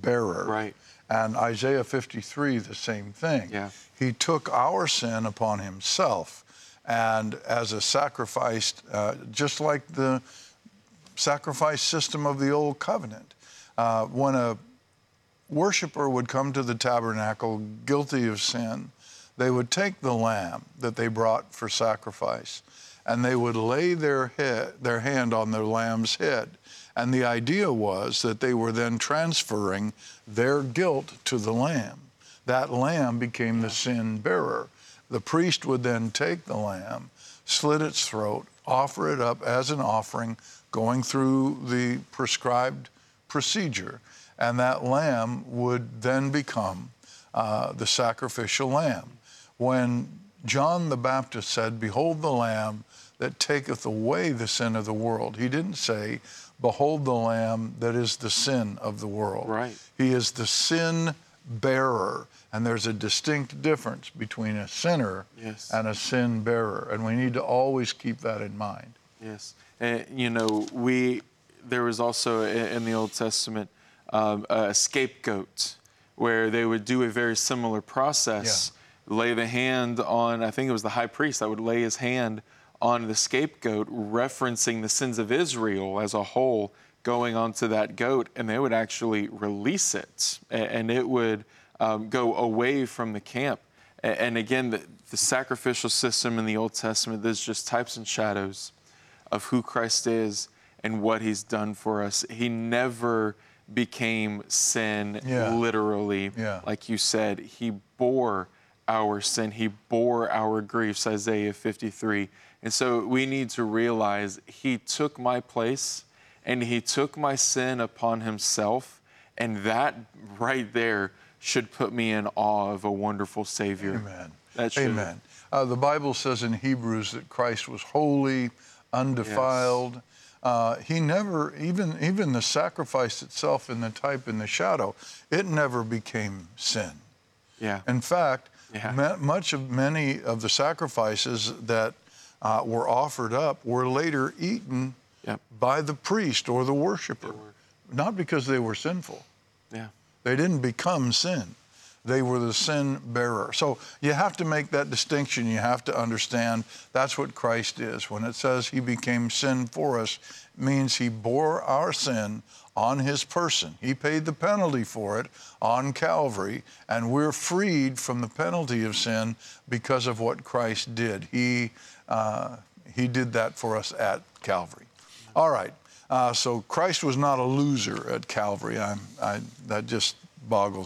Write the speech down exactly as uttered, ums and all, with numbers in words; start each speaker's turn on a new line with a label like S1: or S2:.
S1: bearer.
S2: Right.
S1: And Isaiah fifty-three, the same thing.
S2: Yeah.
S1: He took our sin upon himself, and as a sacrifice, uh, just like the sacrifice system of the Old Covenant, uh, when a worshiper would come to the tabernacle guilty of sin, they would take the lamb that they brought for sacrifice, and they would lay their head, their hand on their lamb's head. And the idea was that they were then transferring their guilt to the lamb. That lamb became the sin bearer. The priest would then take the lamb, slit its throat, offer it up as an offering, going through the prescribed procedure, and that lamb would then become uh, the sacrificial lamb. When John the Baptist said, "Behold the Lamb that taketh away the sin of the world," he didn't say, "Behold the Lamb that is the sin of the world."
S2: Right.
S1: He is the sin bearer, and there's a distinct difference between a sinner
S2: Yes.
S1: and a sin bearer, and we need to always keep that in mind.
S2: Yes. And, you know, we, there was also in the Old Testament um, a scapegoat where they would do a very similar process, yeah. lay the hand on, I think it was the high priest that would lay his hand on the scapegoat, referencing the sins of Israel as a whole, going onto that goat, and they would actually release it, and it would um, go away from the camp. And again, the, the sacrificial system in the Old Testament, there's just types and shadows of who Christ is and what he's done for us. He never became sin
S1: Yeah.
S2: literally,
S1: Yeah.
S2: like you said. He bore our sin. He bore our griefs, Isaiah fifty-three. And so we need to realize he took my place and he took my sin upon himself. And that right there should put me in awe of a wonderful Savior.
S1: Amen.
S2: That should.
S1: Amen. Uh, the Bible says in Hebrews that Christ was holy, undefiled. Yes. Uh, he never, even, even the sacrifice itself in the type in the shadow, it never became sin.
S2: Yeah.
S1: In fact,
S2: yeah.
S1: ma- much of many of the sacrifices that uh, were offered up were later eaten
S2: yep.
S1: by the priest or the worshiper, not because they were sinful.
S2: Yeah.
S1: They didn't become sin. They were the sin bearer. So you have to make that distinction. You have to understand that's what Christ is. When it says he became sin for us, it means he bore our sin on his person. He paid the penalty for it on Calvary, and we're freed from the penalty of sin because of what Christ did. He, uh, he did that for us at Calvary. All right. Uh, so Christ was not a loser at Calvary. I'm, I, that just boggles